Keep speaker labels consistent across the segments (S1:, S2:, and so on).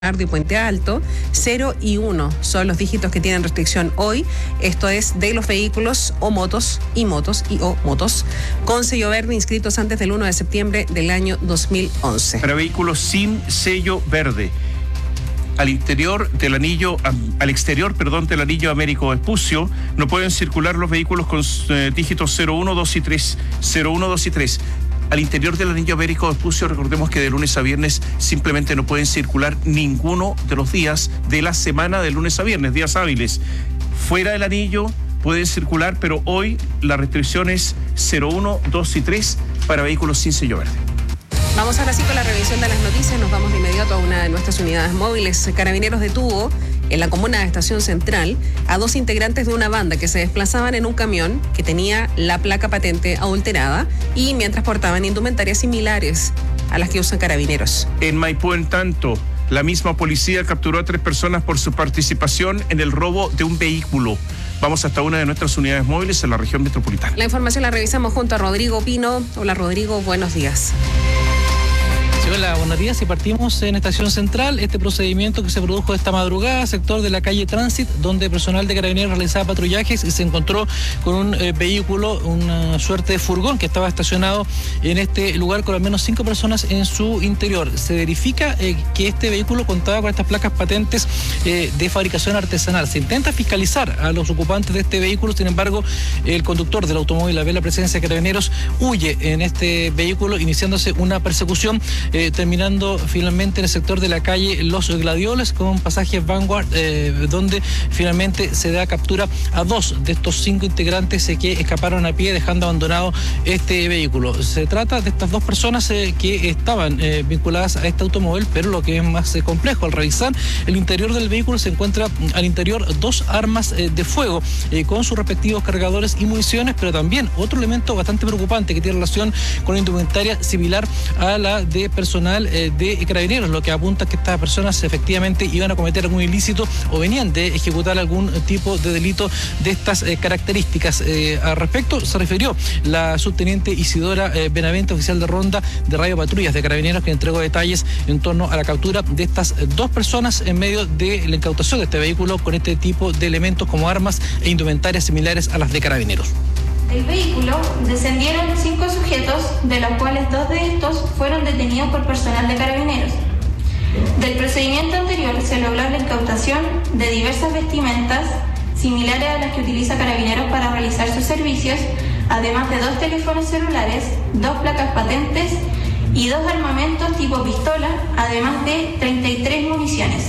S1: y Puente Alto. 0 y 1 son los dígitos que tienen restricción hoy. Esto es de los vehículos o motos con sello verde inscritos antes del 1 de septiembre del año 2011.
S2: Para vehículos sin sello verde. Al exterior del anillo Américo Vespucio no pueden circular los vehículos con dígitos 01, 2 y 3. 01, 2 y 3. Al interior del anillo Américo Vespucio, recordemos que de lunes a viernes simplemente no pueden circular ninguno de los días de la semana de lunes a viernes, días hábiles. Fuera del anillo pueden circular, pero hoy la restricción es 01, 2 y 3 para vehículos sin sello verde.
S1: Vamos ahora sí con la revisión de las noticias. Nos vamos de inmediato a una de nuestras unidades móviles. Carabineros detuvo en la comuna de Estación Central a 2 integrantes de una banda que se desplazaban en un camión que tenía la placa patente adulterada y mientras portaban indumentarias similares a las que usan Carabineros.
S2: En Maipú, en tanto, la misma policía capturó a 3 personas por su participación en el robo de un vehículo. Vamos hasta una de nuestras unidades móviles en la región metropolitana.
S1: La información la revisamos junto a Rodrigo Pino. Hola Rodrigo, buenos días.
S3: Hola, buenos días. Y partimos en Estación Central. Este procedimiento que se produjo esta madrugada, sector de la calle Tránsito, donde personal de Carabineros realizaba patrullajes y se encontró con un vehículo, una suerte de furgón que estaba estacionado en este lugar con al menos 5 personas en su interior. Se verifica que este vehículo contaba con estas placas patentes de fabricación artesanal. Se intenta fiscalizar a los ocupantes de este vehículo, sin embargo, el conductor del automóvil, al ver la presencia de Carabineros, huye en este vehículo, iniciándose una persecución, terminando finalmente en el sector de la calle Los Gladioles con pasajes Vanguard, donde finalmente se da captura a 2 de estos 5 integrantes que escaparon a pie, dejando abandonado este vehículo. Se trata de estas 2 personas que estaban vinculadas a este automóvil, pero lo que es más complejo, al revisar el interior del vehículo se encuentra al interior 2 armas de fuego con sus respectivos cargadores y municiones, pero también otro elemento bastante preocupante que tiene relación con indumentaria similar a la de personal de Carabineros, lo que apunta a que estas personas efectivamente iban a cometer algún ilícito o venían de ejecutar algún tipo de delito de estas características. Al respecto se refirió la subteniente Isidora Benavente, oficial de ronda de Radio Patrullas de Carabineros, que entregó detalles en torno a la captura de estas 2 personas en medio de la incautación de este vehículo con este tipo de elementos como armas e indumentarias similares a las de Carabineros.
S4: Del vehículo descendieron 5 sujetos, de los cuales 2 de estos fueron detenidos por personal de Carabineros. Del procedimiento anterior se logró la incautación de diversas vestimentas similares a las que utiliza Carabineros para realizar sus servicios, además de 2 teléfonos celulares, 2 placas patentes y 2 armamentos tipo pistola, además de 33 municiones.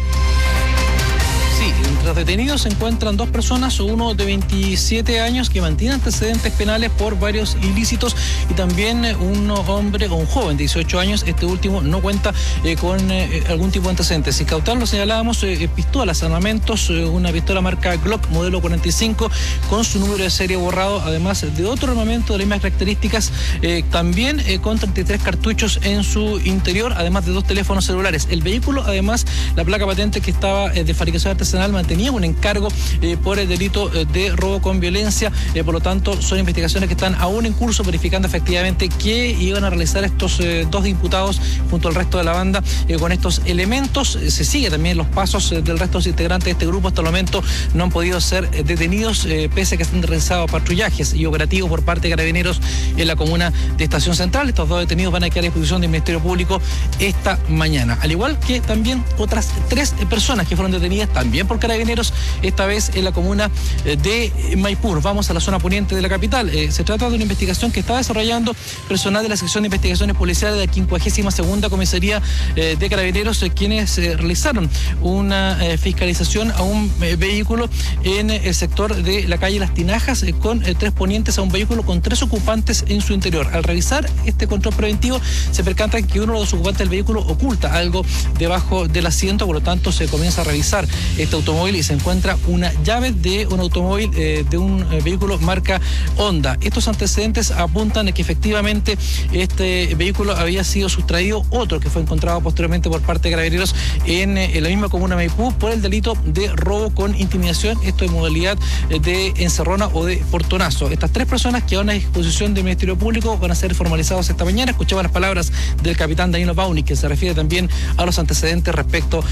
S3: Entre los detenidos se encuentran 2 personas, uno de 27 años que mantiene antecedentes penales por varios ilícitos y también un hombre o un joven de 18 años. Este último no cuenta con algún tipo de antecedentes. Sin cautar, lo señalábamos, pistolas, armamentos, una pistola marca Glock modelo 45 con su número de serie borrado, además de otro armamento de las mismas características, también con 33 cartuchos en su interior, además de 2 teléfonos celulares. El vehículo, además, la placa patente que estaba de fabricación artesanal mantenía un encargo por el delito de robo con violencia, por lo tanto son investigaciones que están aún en curso, verificando efectivamente qué iban a realizar estos 2 imputados junto al resto de la banda con estos elementos. Se sigue también los pasos del resto de los integrantes de este grupo. Hasta el momento no han podido ser detenidos, pese a que se han realizado patrullajes y operativos por parte de Carabineros en la comuna de Estación Central. Estos 2 detenidos van a quedar a disposición del Ministerio Público esta mañana, al igual que también otras 3 personas que fueron detenidas también por Carabineros, esta vez en la comuna de Maipú. Vamos a la zona poniente de la capital. Se trata de una investigación que está desarrollando personal de la sección de investigaciones policiales de la 52ª Comisaría de Carabineros, quienes realizaron una fiscalización a un vehículo en el sector de la calle Las Tinajas con 3 ponientes a un vehículo con 3 ocupantes en su interior. Al revisar este control preventivo se percatan que uno de los ocupantes del vehículo oculta algo debajo del asiento, por lo tanto se comienza a revisar este automóvil y se se encuentra una llave de un automóvil, de un vehículo marca Honda. Estos antecedentes apuntan a que efectivamente este vehículo había sido sustraído, otro que fue encontrado posteriormente por parte de Carabineros en la misma comuna de Maipú por el delito de robo con intimidación, esto en modalidad de encerrona o de portonazo. Estas 3 personas que van a disposición del Ministerio Público van a ser formalizados esta mañana. Escuchaba las palabras del capitán Danilo Bauni, que se refiere también a los antecedentes respecto